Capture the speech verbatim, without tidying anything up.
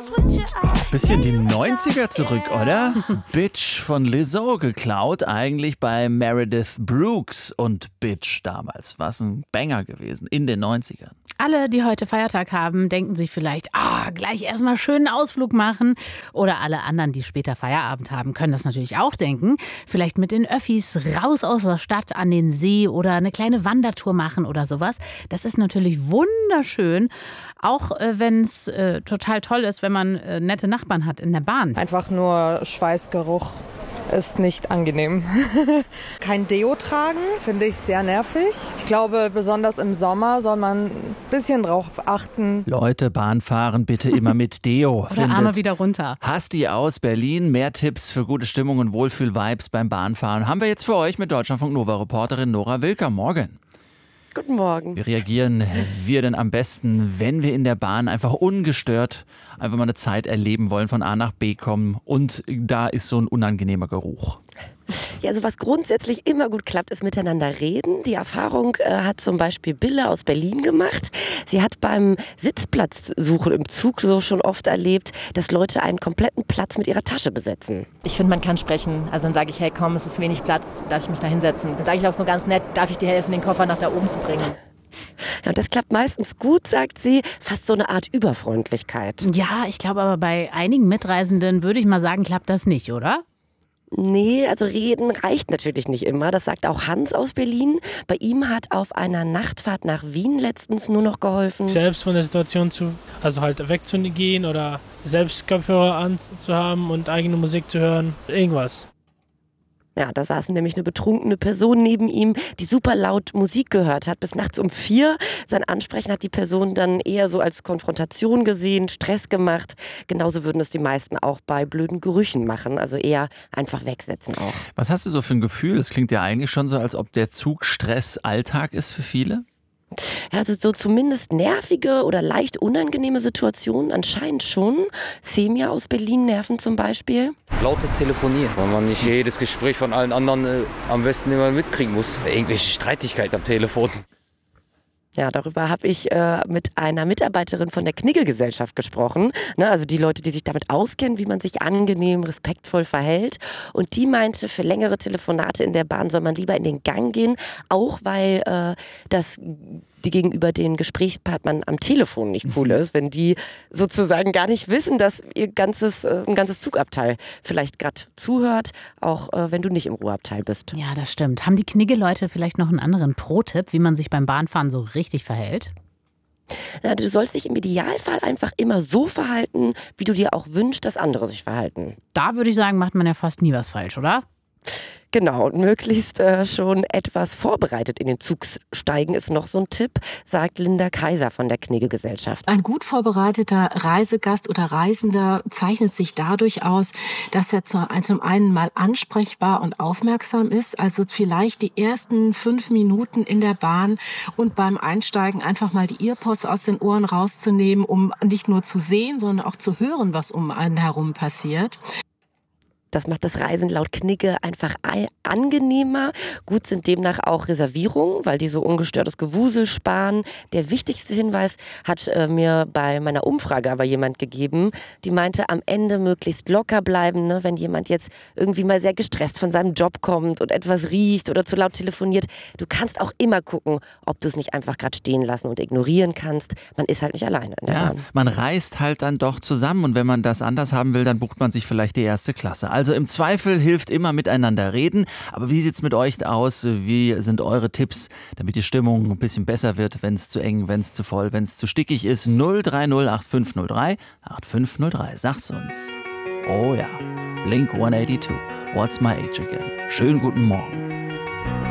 Bisschen die neunziger zurück, oder? Bitch von Lizzo geklaut, eigentlich bei Meredith Brooks. Und Bitch damals, was ein Banger gewesen in den neunzigern. Alle, die heute Feiertag haben, denken sich vielleicht, ah, gleich erstmal schönen Ausflug machen. Oder alle anderen, die später Feierabend haben, können das natürlich auch denken. Vielleicht mit den Öffis raus aus der Stadt an den See oder eine kleine Wandertour machen oder sowas. Das ist natürlich wunderschön, auch äh, wenn es äh, total toll ist, wenn man äh, nette Nachbarn hat in der Bahn. Einfach nur Schweißgeruch ist nicht angenehm. Kein Deo tragen, finde ich sehr nervig. Ich glaube, besonders im Sommer soll man ein bisschen drauf achten. Leute, Bahn fahren bitte immer mit Deo. Oder Arme wieder runter. Hasti aus Berlin. Mehr Tipps für gute Stimmung und Wohlfühl-Vibes beim Bahnfahren haben wir jetzt für euch mit Deutschlandfunk Nova-Reporterin Nora Wilker. Morgen. Guten Morgen. Wie reagieren wir denn am besten, wenn wir in der Bahn einfach ungestört einfach mal eine Zeit erleben wollen, von A nach B kommen und da ist so ein unangenehmer Geruch? Ja, also was grundsätzlich immer gut klappt, ist miteinander reden. Die Erfahrung äh, hat zum Beispiel Bille aus Berlin gemacht. Sie hat beim Sitzplatzsuchen im Zug so schon oft erlebt, dass Leute einen kompletten Platz mit ihrer Tasche besetzen. Ich finde, man kann sprechen. Also dann sage ich, hey komm, es ist wenig Platz, darf ich mich da hinsetzen? Dann sage ich auch so ganz nett, darf ich dir helfen, den Koffer nach da oben zu bringen? Ja, und das klappt meistens gut, sagt sie. Fast so eine Art Überfreundlichkeit. Ja, ich glaube aber bei einigen Mitreisenden würde ich mal sagen, klappt das nicht, oder? Nee, also reden reicht natürlich nicht immer. Das sagt auch Hans aus Berlin. Bei ihm hat auf einer Nachtfahrt nach Wien letztens nur noch geholfen, selbst von der Situation zu, also halt wegzugehen oder selbst Kopfhörer anzuhaben und eigene Musik zu hören. Irgendwas. Ja, da saß nämlich eine betrunkene Person neben ihm, die super laut Musik gehört hat, bis nachts um vier. Sein Ansprechen hat die Person dann eher so als Konfrontation gesehen, Stress gemacht. Genauso würden es die meisten auch bei blöden Gerüchen machen, also eher einfach wegsetzen auch. Was hast du so für ein Gefühl? Es klingt ja eigentlich schon so, als ob der Zugstress Alltag ist für viele. Ja, also so zumindest nervige oder leicht unangenehme Situationen anscheinend schon. Semia aus Berlin nerven zum Beispiel. Lautes Telefonieren, weil man nicht jedes Gespräch von allen anderen äh, am besten immer mitkriegen muss. Irgendwelche Streitigkeiten am Telefon. Ja, darüber habe ich äh, mit einer Mitarbeiterin von der Knigge-Gesellschaft gesprochen. Ne, also die Leute, die sich damit auskennen, wie man sich angenehm, respektvoll verhält. Und die meinte, für längere Telefonate in der Bahn soll man lieber in den Gang gehen, auch weil äh, das die gegenüber den Gesprächspartnern am Telefon nicht cool ist, wenn die sozusagen gar nicht wissen, dass ihr ganzes, äh, ein ganzes Zugabteil vielleicht gerade zuhört, auch äh, wenn du nicht im Ruheabteil bist. Ja, das stimmt. Haben die Knigge-Leute vielleicht noch einen anderen Pro-Tipp, wie man sich beim Bahnfahren so richtig verhält? Na, du sollst dich im Idealfall einfach immer so verhalten, wie du dir auch wünschst, dass andere sich verhalten. Da würde ich sagen, macht man ja fast nie was falsch, oder? Genau, und möglichst äh, schon etwas vorbereitet in den Zug steigen ist noch so ein Tipp, sagt Linda Kaiser von der Knigge-Gesellschaft. Ein gut vorbereiteter Reisegast oder Reisender zeichnet sich dadurch aus, dass er zum einen mal ansprechbar und aufmerksam ist, also vielleicht die ersten fünf Minuten in der Bahn und beim Einsteigen einfach mal die Earpods aus den Ohren rauszunehmen, um nicht nur zu sehen, sondern auch zu hören, was um einen herum passiert. Das macht das Reisen laut Knigge einfach angenehmer. Gut sind demnach auch Reservierungen, weil die so ungestörtes Gewusel sparen. Der wichtigste Hinweis hat äh, mir bei meiner Umfrage aber jemand gegeben, die meinte, am Ende möglichst locker bleiben, ne? Wenn jemand jetzt irgendwie mal sehr gestresst von seinem Job kommt und etwas riecht oder zu laut telefoniert. Du kannst auch immer gucken, ob du es nicht einfach gerade stehen lassen und ignorieren kannst. Man ist halt nicht alleine in der Ja, Bahn. man reist halt dann doch zusammen und wenn man das anders haben will, dann bucht man sich vielleicht die erste Klasse. Also im Zweifel hilft immer miteinander reden. Aber wie sieht es mit euch aus? Wie sind eure Tipps, damit die Stimmung ein bisschen besser wird, wenn es zu eng, wenn es zu voll, wenn es zu stickig ist? null drei null acht fünf null drei acht fünf null drei. Sagt's uns. Oh ja, Blink hundertzweiundachtzig. What's my age again? Schönen guten Morgen.